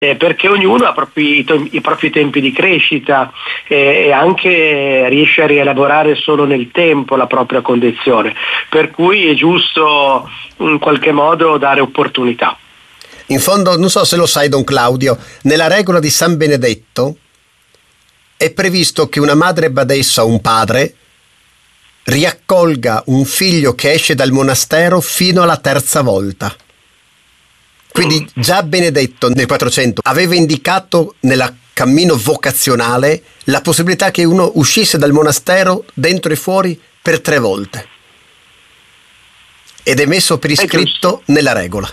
perché ognuno ha i propri tempi di crescita e anche riesce a rielaborare solo nel tempo la propria condizione, per cui è giusto in qualche modo dare opportunità. In fondo, non so se lo sai, Don Claudio, nella regola di San Benedetto è previsto che una madre badessa o un padre riaccolga un figlio che esce dal monastero fino alla terza volta. Quindi già Benedetto nel 400 aveva indicato nel cammino vocazionale la possibilità che uno uscisse dal monastero dentro e fuori per 3 volte. Ed è messo per iscritto nella regola.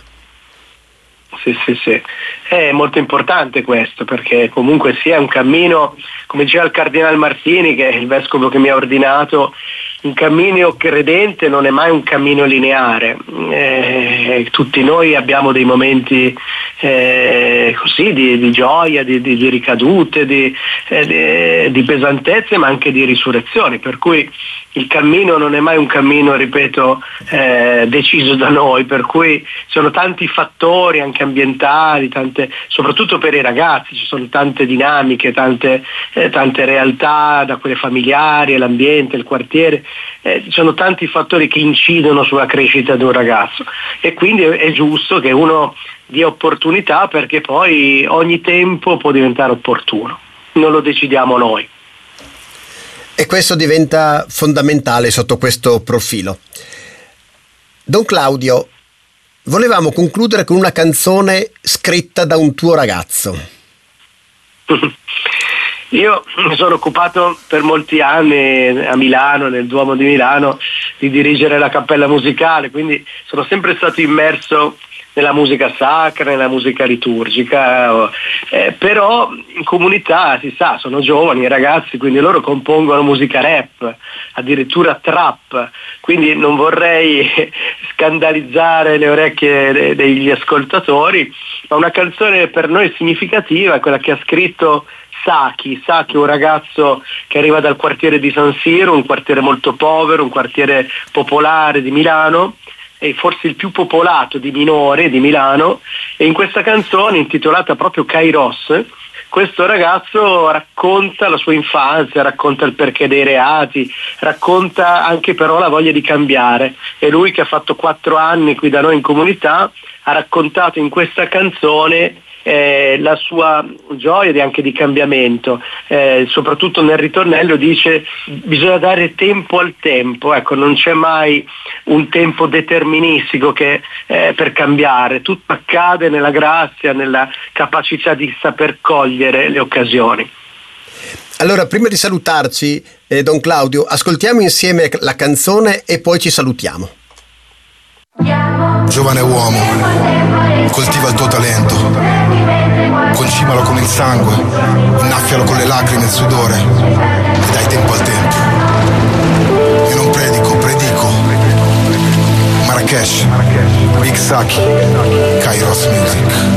Sì. È molto importante questo, perché comunque sia un cammino, come diceva il Cardinal Martini, che è il vescovo che mi ha ordinato, un cammino credente non è mai un cammino lineare. Tutti noi abbiamo dei momenti così di gioia, di ricadute, di pesantezze, ma anche di risurrezione, per cui il cammino non è mai un cammino, ripeto, deciso da noi, per cui sono tanti fattori anche ambientali, soprattutto per i ragazzi, ci sono tante dinamiche, tante realtà, da quelle familiari, l'ambiente, il quartiere, ci sono tanti fattori che incidono sulla crescita di un ragazzo, e quindi è giusto che uno dia opportunità, perché poi ogni tempo può diventare opportuno, non lo decidiamo noi. E questo diventa fondamentale sotto questo profilo. Don Claudio, volevamo concludere con una canzone scritta da un tuo ragazzo. Io mi sono occupato per molti anni a Milano, nel Duomo di Milano, di dirigere la cappella musicale, quindi sono sempre stato immerso nella musica sacra, nella musica liturgica, però in comunità, si sa, sono giovani i ragazzi, quindi loro compongono musica rap, addirittura trap, quindi non vorrei scandalizzare le orecchie degli ascoltatori, ma una canzone per noi significativa è quella che ha scritto Saki è un ragazzo che arriva dal quartiere di San Siro, un quartiere molto povero, un quartiere popolare di Milano, è forse il più popolato di minore di Milano, e in questa canzone intitolata proprio Kairos questo ragazzo racconta la sua infanzia, racconta il perché dei reati, racconta anche però la voglia di cambiare. E lui, che ha fatto 4 anni qui da noi in comunità, ha raccontato in questa canzone la sua gioia anche di cambiamento, soprattutto nel ritornello dice: bisogna dare tempo al tempo, ecco, non c'è mai un tempo deterministico che per cambiare, tutto accade nella grazia, nella capacità di saper cogliere le occasioni. Allora, prima di salutarci, Don Claudio, ascoltiamo insieme la canzone e poi ci salutiamo. Giovane uomo, coltiva il tuo talento, concimalo con il sangue, innaffialo con le lacrime e il sudore e dai tempo al tempo. Io non predico. Marrakesh, Big Saki, Kairos Music.